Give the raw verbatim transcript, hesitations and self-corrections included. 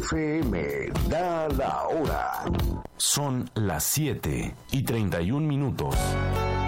F M da la hora. Son las siete y treinta y un minutos.